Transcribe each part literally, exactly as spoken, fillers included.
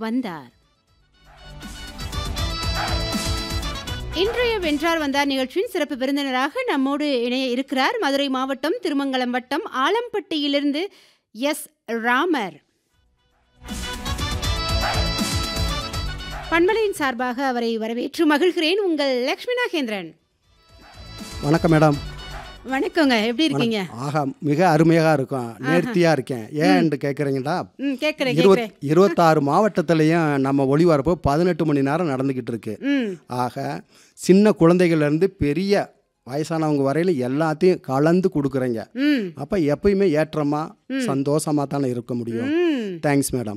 வந்தார். இன்றைய வென்றார் வந்தார் நிகழ்ச்சியின் சிறப்பு விருந்தினராக நம்மோடு இணைய இருக்கிறார் மதுரை மாவட்டம் திருமங்கலம் வட்டம் ஆலம்பட்டியிலிருந்து எஸ் ராமர். பண்பலையின் சார்பாக அவரை வரவேற்று மகிழ்கிறேன். உங்கள் லக்ஷ்மி நாகேந்திரன். வணக்கம் மேடம். வணக்கங்க, எப்படி இருக்கீங்க? ஆஹா, மிக அருமையாக இருக்கும். நேர்த்தியா இருக்கேன். ஏன் என்று கேட்குறீங்களா? இருபத் இருபத்தாறு மாவட்டத்திலையும் நம்ம ஒளிபரப்பு பதினெட்டு மணி நேரம் நடந்துக்கிட்டு இருக்கு. ஆக சின்ன குழந்தைகள்லேருந்து பெரிய வயசானவங்க வரையில் எல்லாத்தையும் கலந்து கொடுக்குறீங்க. அப்போ எப்பயுமே ஏற்றமாக சந்தோஷமாக தானே இருக்க முடியும். Thanks madam.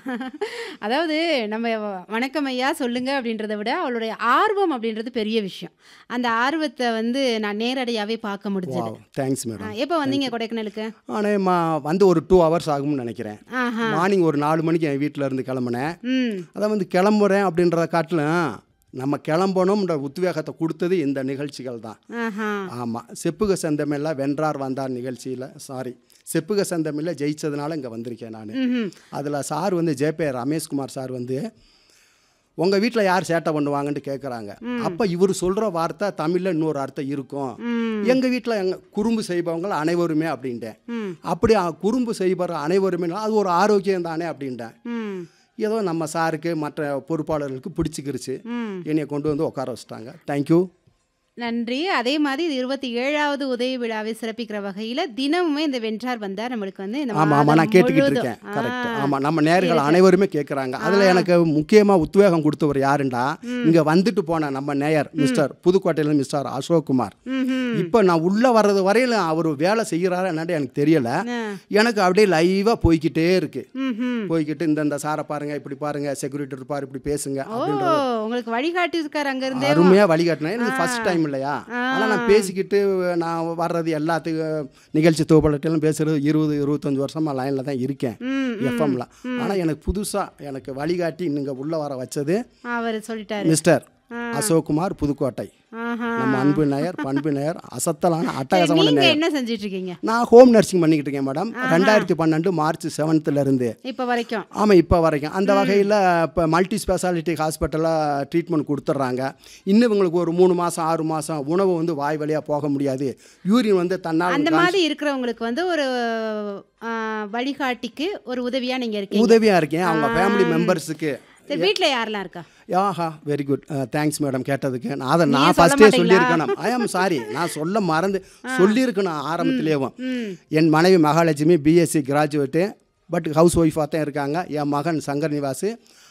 அதாவது நம்ம வணக்கம் ஐயா சொல்லுங்க அப்படின்றத விட அவளுடைய ஆர்வம் அப்படின்றது பெரிய விஷயம். அந்த ஆர்வத்தை வந்து நான் நேரடியாகவே பார்க்க முடிஞ்சது. Thanks madam. எப்போ வந்தீங்க கொடைக்கானலுக்கு? ஆனால் மா வந்து ஒரு டூ ஹவர்ஸ் ஆகும்னு நினைக்கிறேன். மார்னிங் ஒரு நாலு மணிக்கு என் வீட்டில் இருந்து கிளம்புனேன். அதை வந்து கிளம்புறேன் அப்படின்றத காட்டிலும் நம்ம கிளம்பணும்ன்ற உத்வேகத்தை கொடுத்தது இந்த நிகழ்ச்சிகள் தான். ஆமாம், செப்புக செந்தமிழில் வென்றார் வந்தார் நிகழ்ச்சியில் சாரி செப்புக செந்தமிழில் ஜெயிச்சதுனால இங்கே வந்திருக்கேன் நான். அதில் சார் வந்து ஜேபே ரமேஷ்குமார் சார் வந்து உங்கள் வீட்டில் யார் சேட்டை பண்ணுவாங்கன்னு கேட்குறாங்க. அப்போ இவர் சொல்கிற வார்த்தை தமிழில் இன்னொரு அர்த்தம் இருக்கும். எங்கள் வீட்டில் எங்கள் குறும்பு செய்பவங்க அனைவருமே அப்படின்ட்டேன். அப்படி குறும்பு செய்பவர் அனைவருமே அது ஒரு ஆரோக்கியம் தானே அப்படின்ட்டேன். ஏதோ நம்ம சாருக்கு மற்ற பொறுப்பாளர்களுக்கு பிடிச்சிக்கிருச்சு. என்னையை கொண்டு வந்து உட்கார வச்சுட்டாங்க. தேங்க்யூ, நன்றி. அதே மாதிரி இது இருபத்தி ஏழாவது உதய விழாவை சிறப்பிக்கிற வகையில் தினமுமே இந்த வென்றார் வந்தார் நம்மளுக்கு வந்து இந்த ஆமாம் ஆமாம் நான் கேட்டுக்கிட்டு இருக்கேன். கரெக்ட். ஆமாம், நம்ம நேர்கள் அனைவருமே கேட்குறாங்க. அதில் எனக்கு முக்கியமாக உத்வேகம் கொடுத்தவர் யாருண்டா இங்கே வந்துட்டு போன நம்ம நேயர் மிஸ்டர் புதுக்கோட்டையில மிஸ்டர் அசோக்குமார். இப்போ நான் உள்ளே வர்றது வரையில் அவர் வேலை செய்கிறாரா என்னட்டு எனக்கு தெரியல. எனக்கு அப்படியே லைவாக போய்கிட்டே இருக்கு. போய்கிட்டு இந்த சாரை பாருங்க, இப்படி பாருங்க, செக்யூரிட்டி இருப்பார், இப்படி பேசுங்க அப்படின்றது உங்களுக்கு வழிகாட்டி இருக்காரு. அங்கே இருந்து அருமையாக வழிகாட்டினேன். எனக்கு ஃபர்ஸ்ட் டைம் இல்லையா, ஆனால் நான் பேசிக்கிட்டு நான் வர்றது எல்லாத்துக்கும் நிகழ்ச்சி தொகுப்பாளர்களும் பேசுகிறது இருபது இருபத்தஞ்சி வருஷமாக லைனில் தான் இருக்கேன் எஃப்எம்ல. ஆனால் எனக்கு புதுசாக எனக்கு வழிகாட்டி இங்கே உள்ளே வர வச்சது அவர் சொல்லிட்டாரு மிஸ்டர் அசோக்குமார் புதுக்கோட்டை. நம்ம அன்பு நேயர் பண்பு நேயர் அசத்தலான அட்டகாசமான நேயர். என்ன செஞ்சுட்டு இருக்கீங்க? நான் ஹோம் நர்சிங் பண்ணிக்கிட்டு இருக்கேன் மேடம். ரெண்டாயிரத்தி பன்னெண்டு மார்ச் செவன்த்ல இருந்து இப்போ வரைக்கும். ஆமாம், இப்போ வரைக்கும். அந்த வகையில் இப்போ மல்டி ஸ்பெஷாலிட்டி ஹாஸ்பிட்டலாக ட்ரீட்மெண்ட் கொடுத்துட்றாங்க. இன்னும் இவங்களுக்கு ஒரு மூணு மாதம் ஆறு மாதம் உணவு வந்து வாய் வழியாக போக முடியாது. யூரின் வந்து தன்னால் அந்த மாதிரி இருக்கிறவங்களுக்கு வந்து ஒரு வழிகாட்டிக்கு ஒரு உதவியாக நீங்கள் இருக்கீங்க. உதவியாக இருக்கேன் அவங்க ஃபேமிலி மெம்பர்ஸுக்கு. வீட்டில் யாரெல்லாம் இருக்கா? ஆஹா, வெரி குட், தேங்க்ஸ் மேடம் கேட்டதுக்கு. நான் அதை நான் ஃபஸ்ட்டே சொல்லியிருக்கணும். ஐ ஆம் சாரி, நான் சொல்ல மறந்து சொல்லியிருக்கணும் ஆரம்பத்திலேயும். என் மனைவி Mahalakshmi BSc graduate, but house ஒய்ஃபாக தான் இருக்காங்க. என் மகன் சங்கர் நிவாஸ்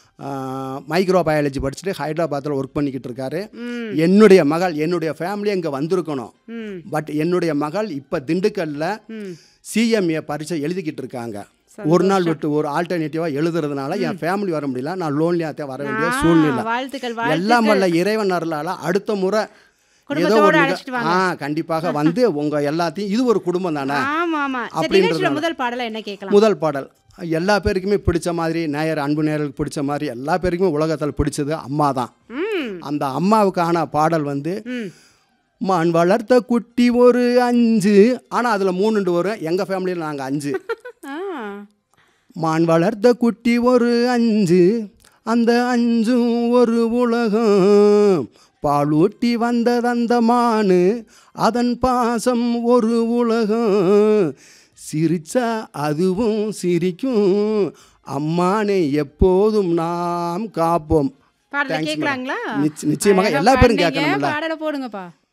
மைக்ரோ பயாலஜி படிச்சுட்டு ஹைதராபாத்தில் ஒர்க் பண்ணிக்கிட்டு இருக்காரு. என்னுடைய மகள் என்னுடைய ஃபேமிலி இங்கே வந்திருக்கணும், பட் என்னுடைய மகள் இப்போ திண்டுக்கல்ல சிஎம்ஏ பரீட்சை எழுதிக்கிட்டு இருக்காங்க. ஒரு நாள் விட்டு ஒரு ஆல்டர்னேட்டிவாக எழுதுறதுனால என் ஃபேமிலி வர முடியல. நான் லோன்லியாக வர வேண்டிய சூழ்நிலை. எல்லாம் வல்ல இறைவன் அருளால அடுத்த முறை ஏதோ ஒரு ஆ கண்டிப்பாக வந்து உங்க எல்லாத்தையும் இது ஒரு குடும்பம் தானே அப்படின்றது. முதல் பாடல் என்ன கேட்கலாம்? முதல் பாடல் எல்லா பேருக்குமே பிடிச்ச மாதிரி, நேயர் அன்பு நேயர்களுக்கு பிடிச்ச மாதிரி எல்லா பேருக்குமே உலகத்தில் பிடிச்சது அம்மா தான். அந்த அம்மாவுக்கான பாடல் வந்து மான் வளர்த்த குட்டி ஒரு அஞ்சு, ஆனால் அதில் மூணுண்டு வரும். எங்கள் ஃபேமிலியில் நாங்கள் அஞ்சு. மான் வளர்த்த குட்டி ஒரு அஞ்சு, அந்த அஞ்சும் ஒரு உலகம், பாலூட்டி வந்ததந்த மானு, அதன் பாசம் ஒரு உலகம், சிரிச்சா அதுவும் சிரிக்கும், அம்மானை எப்போதும் நாம் காப்போம். கேட்கலாங்களா? நிச்சயமாக எல்லா பேரும் கேட்கணும்ல. பாடல போடுங்கப்பா.